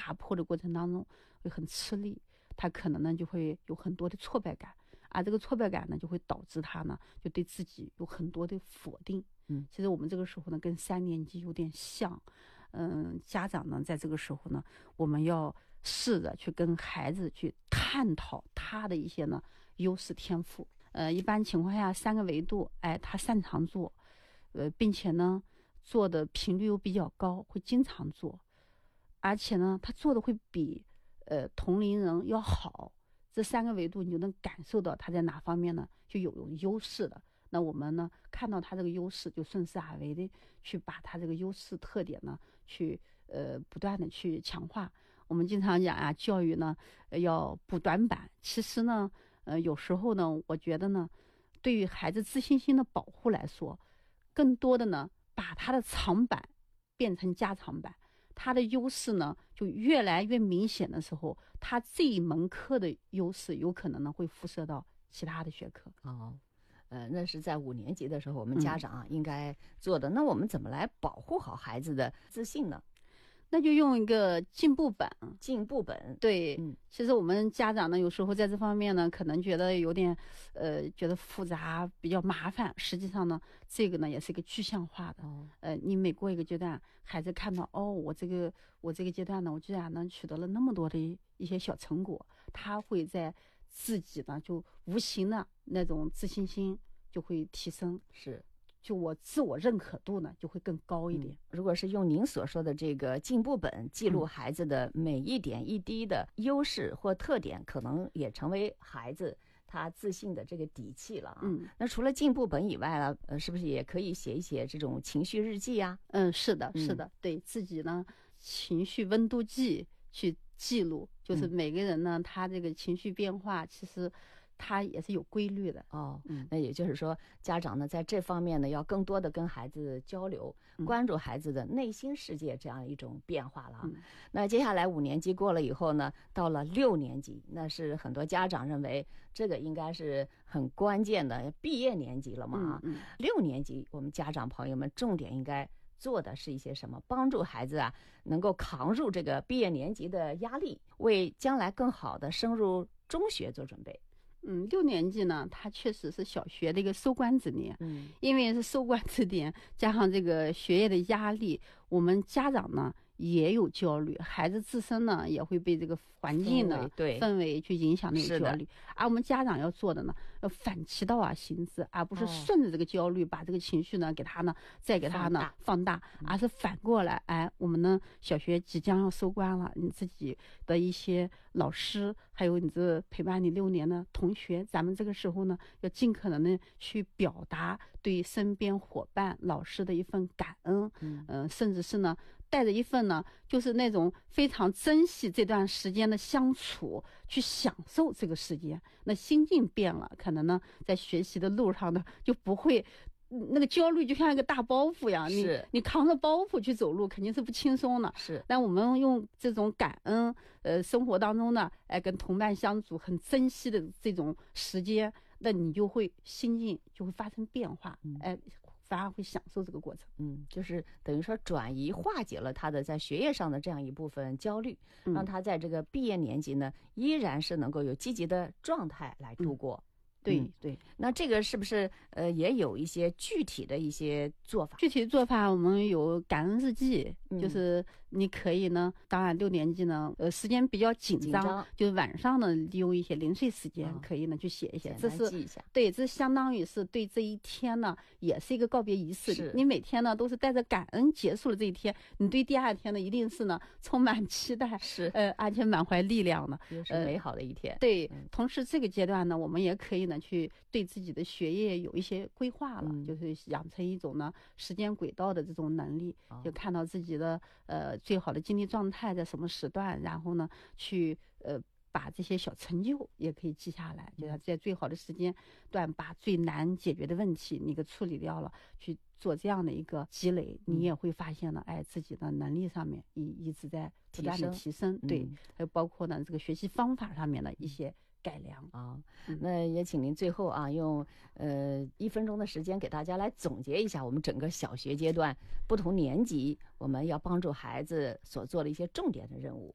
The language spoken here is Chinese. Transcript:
爬坡的过程当中会很吃力，他可能呢就会有很多的挫败感，而这个挫败感呢就会导致他呢就对自己有很多的否定。其实我们这个时候呢跟3年级有点像，家长呢在这个时候呢，我们要试着去跟孩子去探讨他的一些呢优势天赋。一般情况下3个维度，他擅长做，并且呢做的频率又比较高，会经常做，而且呢他做的会比同龄人要好。这3个维度你就能感受到他在哪方面呢就有优势的。那我们呢看到他这个优势，就顺势而为的去把他这个优势特点呢去不断的去强化。我们经常讲啊，教育呢要补短板。其实呢有时候呢我觉得呢，对于孩子自信心的保护来说，更多的呢把他的长板变成加长板，他的优势呢就越来越明显的时候，他这一门课的优势有可能呢会辐射到其他的学科。 那是在5年级的时候我们家长应该做的。那我们怎么来保护好孩子的自信呢？ 那就用一个进步本。对，其实我们家长呢有时候在这方面呢可能觉得有点觉得复杂，比较麻烦。实际上呢这个呢也是一个具象化的。你每过一个阶段，孩子看到我这个阶段呢我居然能取得了那么多的一些小成果，他会在自己呢就无形的那种自信心就会提升，就我自我认可度呢就会更高一点。 如果是用您所说的这个进步本记录孩子的每一点一滴的优势或特点，可能也成为孩子他自信的这个底气了啊。那除了进步本以外了，是不是也可以写一写这种情绪日记啊？ 是的，对自己呢情绪温度计去记录，就是每个人呢他这个情绪变化其实它也是有规律的。 那也就是说家长呢在这方面呢要更多的跟孩子交流，关注孩子的内心世界这样一种变化了。那接下来5年级过了以后呢，到了6年级，那是很多家长认为这个应该是很关键的毕业年级了嘛。6年级我们家长朋友们重点应该做的是一些什么，帮助孩子能够扛住这个毕业年级的压力，为将来更好的升入中学做准备。 6年级呢它确实是小学的一个收官之年。因为是收官之年加上这个学业的压力，我们家长呢也有焦虑，孩子自身呢也会被这个环境的氛围去影响的有焦虑。而我们家长要做的呢要反其道而行之，而不是顺着这个焦虑把这个情绪呢给他呢再给他呢放大，而是反过来我们呢小学即将要收官了，你自己的一些老师还有你这陪伴你6年的同学，咱们这个时候呢要尽可能的去表达对身边伙伴老师的一份感恩。甚至是呢带着一份呢就是那种非常珍惜这段时间的相处，去享受这个时间。那心境变了，可能呢在学习的路上呢就不会那个焦虑就像一个大包袱一样，你扛着包袱去走路肯定是不轻松的。但我们用这种感恩生活当中呢跟同伴相处很珍惜的这种时间，那你就会心境就会发生变化，反而会享受这个过程。 就是等于说转移化解了他的在学业上的这样一部分焦虑，让他在这个毕业年级呢依然是能够有积极的状态来度过。 对， 那这个是不是也有一些具体的一些做法？ 具体的做法我们有感恩日记，就是你可以呢，当然6年级呢时间比较紧张，就是晚上呢利用一些零碎时间可以呢去写一写，这是记一下。 对，这相当于是对这一天呢也是一个告别仪式。你每天呢都是带着感恩结束了这一天，你对第2天呢一定是呢充满期待，而且满怀力量的， 也是美好的一天。 对，同时这个阶段呢我们也可以呢去对自己的学业有一些规划了，就是养成一种呢时间轨道的这种能力，就看到自己的最好的精力状态在什么时段，然后呢去把这些小成就也可以记下来，就是在最好的时间段把最难解决的问题你给处理掉了，去做这样的一个积累，你也会发现了自己的能力上面一直在不断的提升。对，还有包括呢这个学习方法上面的一些改良那也请您最后用1分钟的时间给大家来总结一下我们整个小学阶段不同年级我们要帮助孩子所做的一些重点的任务。